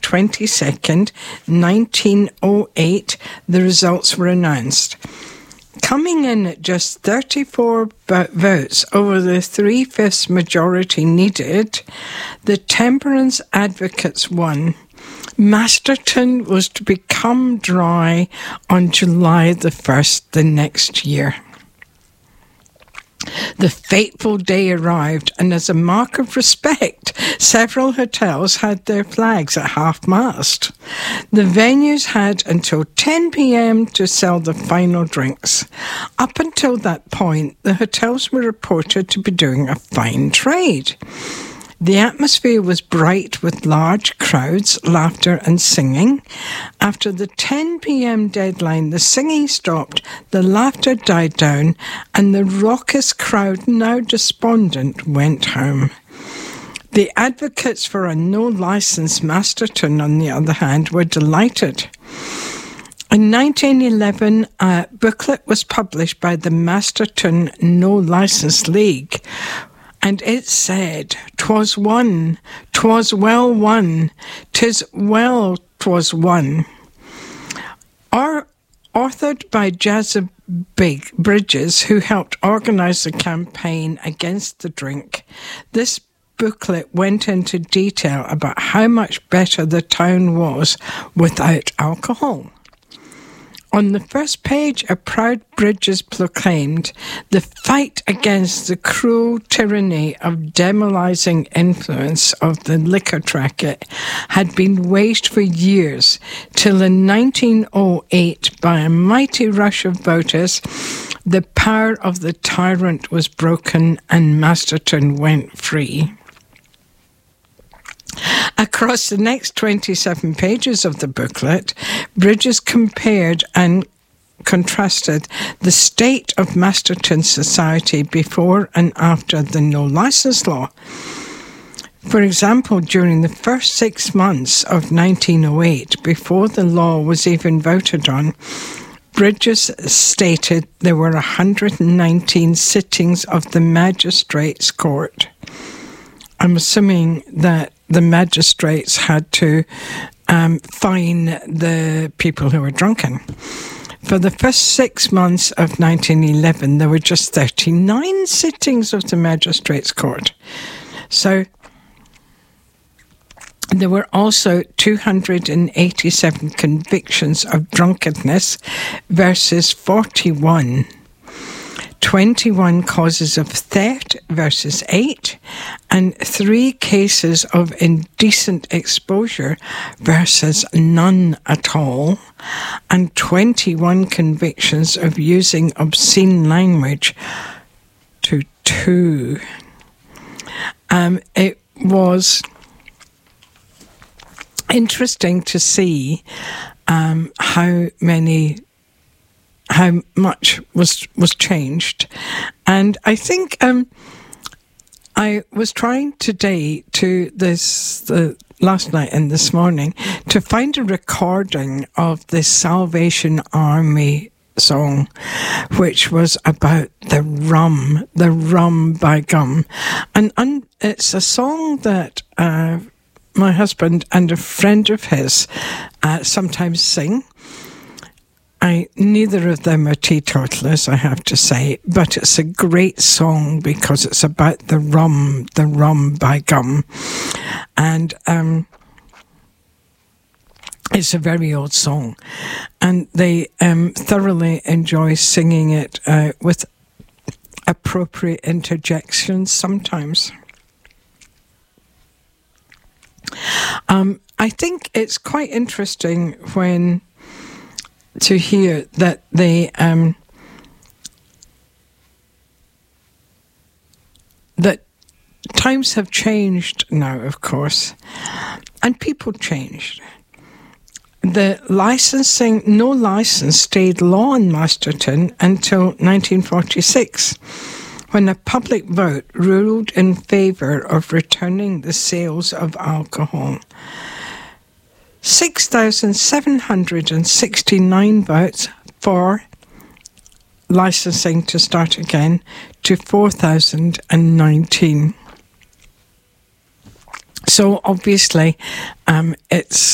22nd, 1908, the results were announced. Coming in at just 34 votes over the 3/5 majority needed, the temperance advocates won. Masterton was to become dry on July the 1st the next year. The fateful day arrived, and as a mark of respect, several hotels had their flags at half-mast. The venues had until 10 p.m. to sell the final drinks. Up until that point, the hotels were reported to be doing a fine trade. The atmosphere was bright with large crowds, laughter and singing. After the 10 p.m. deadline, the singing stopped, the laughter died down, and the raucous crowd, now despondent, went home. The advocates for a no-licence Masterton, on the other hand, were delighted. In 1911, a booklet was published by the Masterton No Licence League, and it said, "'Twas won, 'twas well won, 'tis well 'twas won." Authored by Jazza Bridges, who helped organise the campaign against the drink, this booklet went into detail about how much better the town was without alcohol. On the first page, a proud Bridges proclaimed, "The fight against the cruel tyranny of demoralising influence of the liquor traffic had been waged for years, till in 1908, by a mighty rush of voters, the power of the tyrant was broken and Masterton went free." Across the next 27 pages of the booklet, Bridges compared and contrasted the state of Masterton society before and after the no-licence law. For example, during the first 6 months of 1908, before the law was even voted on, Bridges stated there were 119 sittings of the Magistrates' Court. I'm assuming that the magistrates had to fine the people who were drunken. For the first 6 months of 1911, there were just 39 sittings of the Magistrates' Court. So there were also 287 convictions of drunkenness versus 41. 21 causes of theft versus 8, and 3 cases of indecent exposure versus none at all, and 21 convictions of using obscene language to 2. It was interesting to see how much was changed. And I think I was trying today last night and this morning to find a recording of the Salvation Army song, which was about the rum by gum. And it's a song that my husband and a friend of his sometimes sing. Neither of them are teetotalers, I have to say, but it's a great song because it's about the rum by gum. And it's a very old song. And they thoroughly enjoy singing it with appropriate interjections sometimes. I think it's quite interesting to hear that that times have changed now, of course, and people changed. The no license stayed law in Masterton until 1946, when a public vote ruled in favour of returning the sales of alcohol. 6,769 votes for licensing to start again to 4,019. So obviously it's